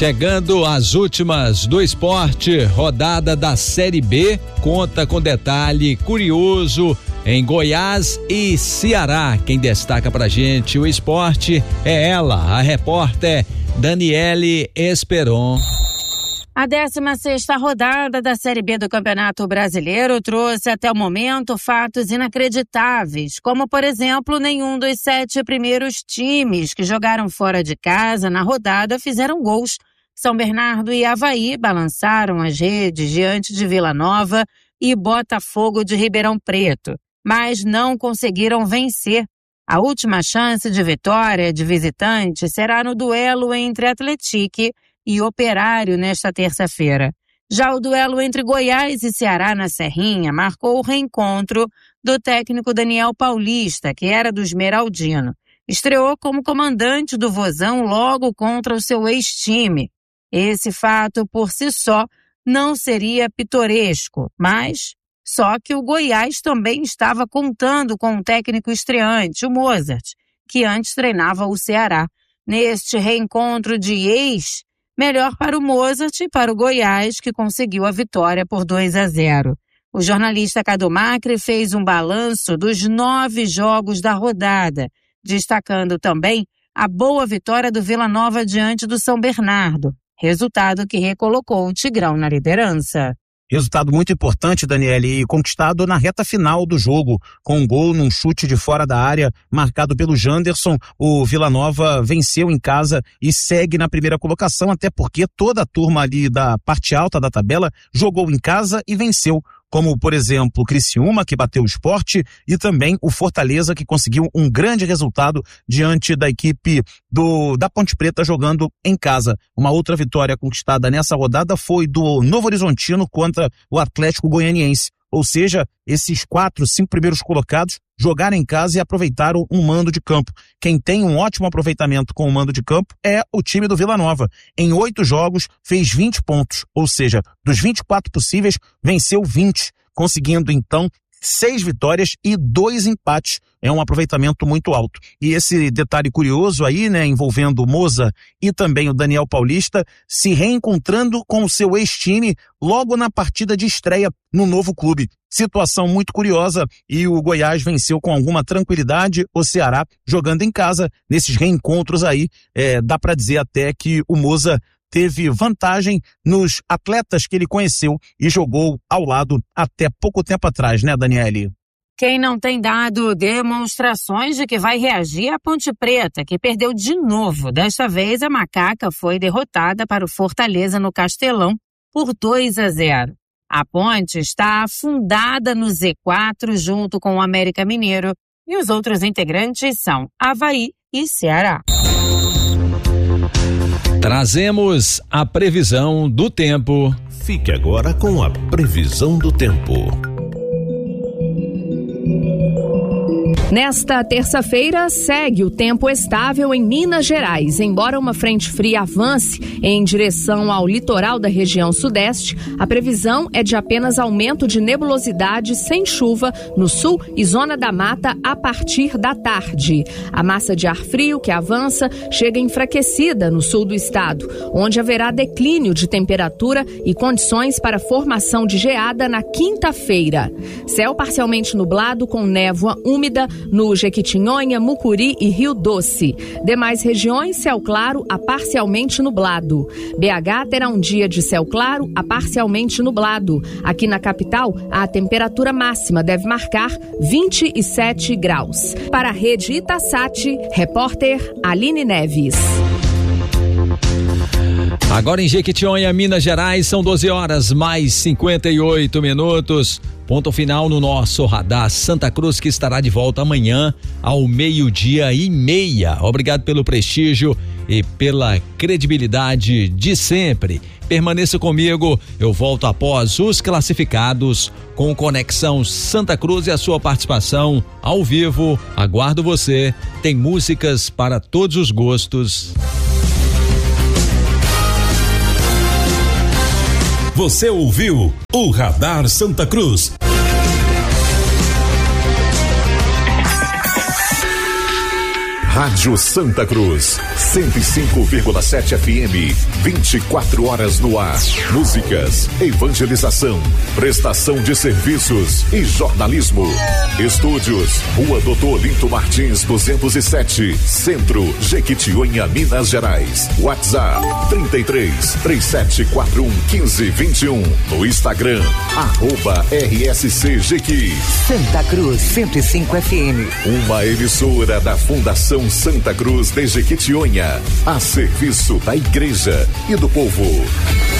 Chegando às últimas do esporte, rodada da Série B, conta com detalhe curioso em Goiás e Ceará. Quem destaca pra gente o esporte é ela, a repórter Daniele Esperon. A 16ª rodada da Série B do Campeonato Brasileiro trouxe até o momento fatos inacreditáveis, como, por exemplo, nenhum dos 7 primeiros times que jogaram fora de casa na rodada fizeram gols. São Bernardo e Avaí balançaram as redes diante de Vila Nova e Botafogo de Ribeirão Preto, mas não conseguiram vencer. A última chance de vitória de visitante será no duelo entre Atlético e Operário nesta terça-feira. Já o duelo entre Goiás e Ceará na Serrinha marcou o reencontro do técnico Daniel Paulista, que era do Esmeraldino. Estreou como comandante do Vozão logo contra o seu ex-time. Esse fato por si só não seria pitoresco, mas só que o Goiás também estava contando com um técnico estreante, o Mozart, que antes treinava o Ceará. Neste reencontro de ex, melhor para o Mozart e para o Goiás, que conseguiu a vitória por 2-0. O jornalista Cadu Macri fez um balanço dos 9 jogos da rodada, destacando também a boa vitória do Vila Nova diante do São Bernardo, resultado que recolocou o Tigrão na liderança. Resultado muito importante, Daniele, e conquistado na reta final do jogo, com um gol num chute de fora da área, marcado pelo Janderson. O Vila Nova venceu em casa e segue na primeira colocação, até porque toda a turma ali da parte alta da tabela jogou em casa e venceu, como, por exemplo, o Criciúma, que bateu o Sport, e também o Fortaleza, que conseguiu um grande resultado diante da equipe da Ponte Preta jogando em casa. Uma outra vitória conquistada nessa rodada foi do Novo Horizontino contra o Atlético Goianiense. Ou seja, esses 4, 5 primeiros colocados jogaram em casa e aproveitaram um mando de campo. Quem tem um ótimo aproveitamento com o mando de campo é o time do Vila Nova. Em 8 jogos, fez 20 pontos, ou seja, dos 24 possíveis, venceu 20, conseguindo então 6 vitórias e 2 empates. É um aproveitamento muito alto. E esse detalhe curioso aí, né, envolvendo o Moza e também o Daniel Paulista, se reencontrando com o seu ex-time logo na partida de estreia no novo clube. Situação muito curiosa, e o Goiás venceu com alguma tranquilidade o Ceará jogando em casa. Nesses reencontros aí, dá para dizer até que o Moza teve vantagem nos atletas que ele conheceu e jogou ao lado até pouco tempo atrás, né, Daniele? Quem não tem dado demonstrações de que vai reagir é a Ponte Preta, que perdeu de novo. Desta vez, a Macaca foi derrotada para o Fortaleza no Castelão por 2-0. A Ponte está afundada no Z4 junto com o América Mineiro, e os outros integrantes são Avaí e Ceará. Trazemos a previsão do tempo. Fique agora com a previsão do tempo. Nesta terça-feira, segue o tempo estável em Minas Gerais. Embora uma frente fria avance em direção ao litoral da região sudeste, a previsão é de apenas aumento de nebulosidade sem chuva no sul e zona da mata a partir da tarde. A massa de ar frio que avança chega enfraquecida no sul do estado, onde haverá declínio de temperatura e condições para formação de geada na quinta-feira. Céu parcialmente nublado com névoa úmida no Jequitinhonha, Mucuri e Rio Doce. Demais regiões, céu claro a parcialmente nublado. BH terá um dia de céu claro a parcialmente nublado. Aqui na capital, a temperatura máxima deve marcar 27 graus. Para a Rede Itasat, repórter Aline Neves. Agora em Jequitinhonha, Minas Gerais, são 12 horas mais 58 minutos. Ponto final no nosso Radar Santa Cruz, que estará de volta amanhã ao 12:30. Obrigado pelo prestígio e pela credibilidade de sempre. Permaneça comigo, eu volto após os classificados com Conexão Santa Cruz e a sua participação ao vivo. Aguardo você, tem músicas para todos os gostos. Você ouviu o Radar Santa Cruz. Rádio Santa Cruz, 105,7 FM, 24 horas no ar. Músicas, evangelização, prestação de serviços e jornalismo. Estúdios, Rua Doutor Olinto Martins, 207, Centro, Jequitinhonha, Minas Gerais. WhatsApp, 33-3741-1521. No Instagram, @RSCJequi. Santa Cruz, 105 FM. Uma emissora da Fundação Santa Cruz de Jequitinhonha, a serviço da igreja e do povo.